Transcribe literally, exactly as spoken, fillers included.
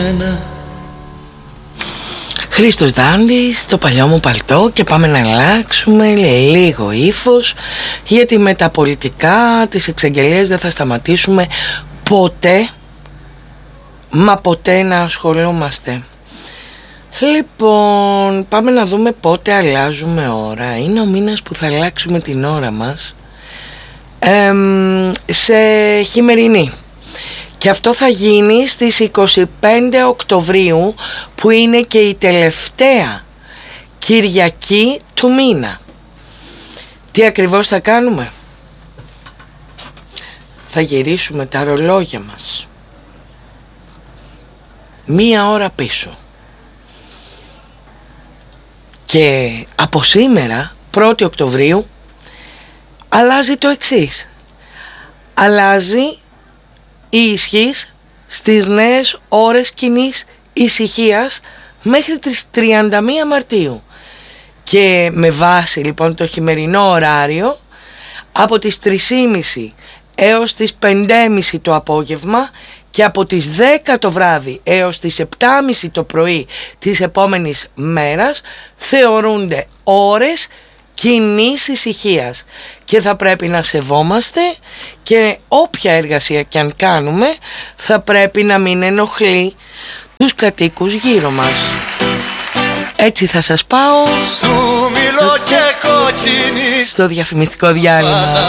Χρήστος Δάντης, το παλιό μου παλτό, και πάμε να αλλάξουμε λίγο ύφος, γιατί με τα πολιτικά, τις εξαγγελίες δεν θα σταματήσουμε ποτέ, μα ποτέ να ασχολούμαστε. Λοιπόν, πάμε να δούμε πότε αλλάζουμε ώρα. Είναι ο μήνας που θα αλλάξουμε την ώρα μας ε, σε χειμερινή. Και αυτό θα γίνει στις είκοσι πέντε Οκτωβρίου, που είναι και η τελευταία Κυριακή του μήνα. Τι ακριβώς θα κάνουμε? Θα γυρίσουμε τα ρολόγια μας μία ώρα πίσω. Και από σήμερα, πρώτη Οκτωβρίου, αλλάζει το εξής. Αλλάζει η ισχύς στις νέες ώρες κοινής ησυχίας μέχρι τις τριάντα μία Μαρτίου. Και με βάση λοιπόν το χειμερινό ωράριο, από τις τρεις και μισή έως τις πέντε και μισή το απόγευμα και από τις δέκα το βράδυ έως τις επτά και μισή το πρωί της επόμενης μέρας θεωρούνται ώρες κοινής ησυχίας και θα πρέπει να σεβόμαστε, και όποια εργασία και αν κάνουμε θα πρέπει να μην ενοχλεί τους κατοίκους γύρω μας. Έτσι θα σας πάω στο διαφημιστικό διάλειμμα.